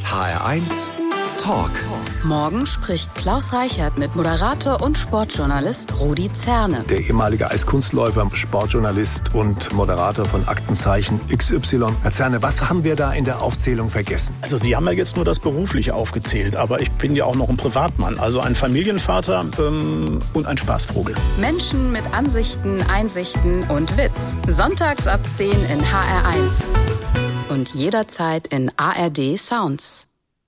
HR1 Talk. Morgen spricht Klaus Reichert mit Moderator und Sportjournalist Rudi Zerne. Der ehemalige Eiskunstläufer, Sportjournalist und Moderator von Aktenzeichen XY. Herr Zerne, was haben wir da in der Aufzählung vergessen? Also Sie haben ja jetzt nur das Berufliche aufgezählt, aber ich bin ja auch noch ein Privatmann, also ein Familienvater und ein Spaßvogel. Menschen mit Ansichten, Einsichten und Witz. Sonntags ab 10 in HR1. Und jederzeit in ARD Sounds.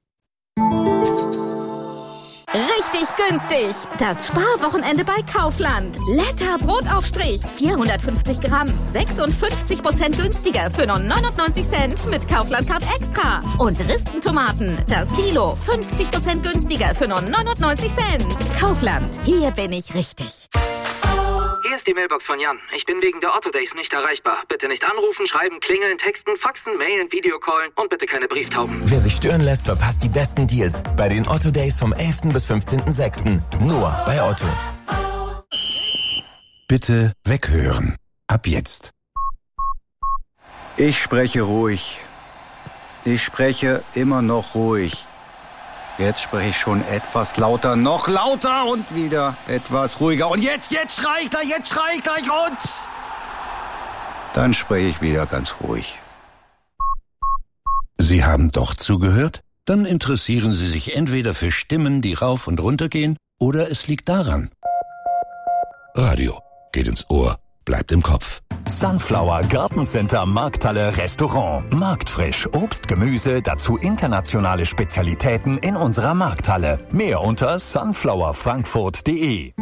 Richtig günstig. Das Sparwochenende bei Kaufland. Letter Brotaufstrich. 450 Gramm. 56% günstiger für nur 99 Cent mit Kaufland Card Extra. Und Ristentomaten. Das Kilo. 50% günstiger für nur 99 Cent. Kaufland. Hier bin ich richtig. Hier ist die Mailbox von Jan. Ich bin wegen der Otto Days nicht erreichbar. Bitte nicht anrufen, schreiben, klingeln, texten, faxen, mailen, Videocallen und bitte keine Brieftauben. Wer sich stören lässt, verpasst die besten Deals bei den Otto Days vom 11. bis 15.06. Nur bei Otto. Bitte weghören. Ab jetzt. Ich spreche ruhig. Ich spreche immer noch ruhig. Jetzt spreche ich schon etwas lauter, noch lauter und wieder etwas ruhiger. Und jetzt schrei ich gleich und... Dann spreche ich wieder ganz ruhig. Sie haben doch zugehört? Dann interessieren Sie sich entweder für Stimmen, die rauf und runter gehen, oder es liegt daran. Radio geht ins Ohr, bleibt im Kopf. Sunflower Gartencenter Markthalle Restaurant. Marktfrisch, Obst, Gemüse, dazu internationale Spezialitäten in unserer Markthalle. Mehr unter sunflowerfrankfurt.de.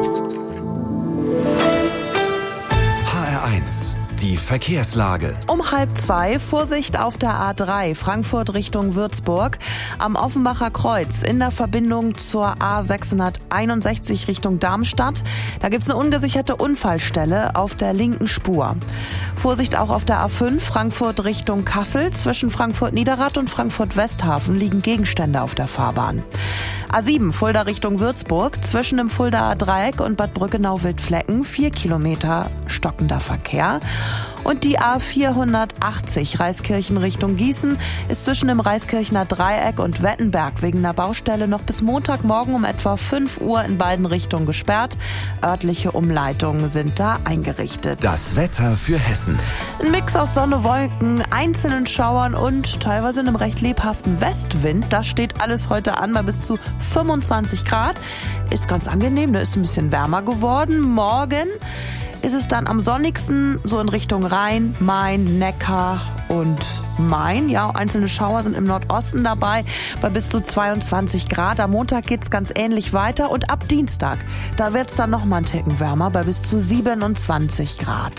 HR1, die Verkehrslage. Um 1:30 Vorsicht auf der A3 Frankfurt Richtung Würzburg am Offenbacher Kreuz in der Verbindung zur A661 Richtung Darmstadt. Da gibt's eine ungesicherte Unfallstelle auf der linken Spur. Vorsicht auch auf der A5 Frankfurt Richtung Kassel. Zwischen Frankfurt Niederrad und Frankfurt Westhafen liegen Gegenstände auf der Fahrbahn. A7 Fulda Richtung Würzburg. Zwischen dem Fuldaer Dreieck und Bad Brückenau-Wildflecken 4 Kilometer stockender Verkehr. Und die A480 Reiskirchen Richtung Gießen ist zwischen dem Reiskirchener Dreieck und Wettenberg wegen einer Baustelle noch bis Montagmorgen um etwa 5 Uhr in beiden Richtungen gesperrt. Örtliche Umleitungen sind da eingerichtet. Das Wetter für Hessen. Ein Mix aus Sonne, Wolken, einzelnen Schauern und teilweise einem recht lebhaften Westwind. Das steht alles heute an bei bis zu 25 Grad. Ist ganz angenehm, da ist ein bisschen wärmer geworden. Morgen ist es dann am sonnigsten so in Richtung Rhein, Main, Neckar und Main. Ja, einzelne Schauer sind im Nordosten dabei bei bis zu 22 Grad. Am Montag geht's ganz ähnlich weiter und ab Dienstag, da wird's dann noch mal einen Ticken wärmer bei bis zu 27 Grad.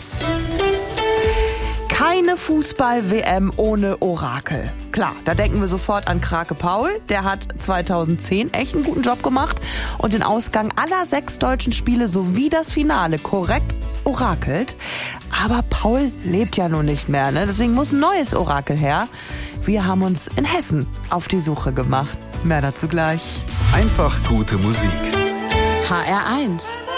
Keine Fußball-WM ohne Orakel. Klar, da denken wir sofort an Krake Paul. Der hat 2010 echt einen guten Job gemacht und den Ausgang aller 6 deutschen Spiele sowie das Finale korrekt orakelt. Aber Paul lebt ja nun nicht mehr, ne? Deswegen muss ein neues Orakel her. Wir haben uns in Hessen auf die Suche gemacht. Mehr dazu gleich. Einfach gute Musik. HR1